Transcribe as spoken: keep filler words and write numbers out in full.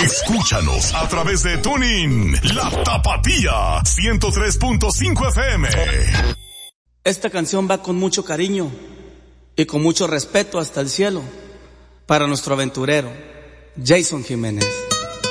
Escúchanos a través de TuneIn, La Tapatía, ciento tres punto cinco F M. Esta canción va con mucho cariño y con mucho respeto hasta el cielo para nuestro aventurero, Jason Jiménez.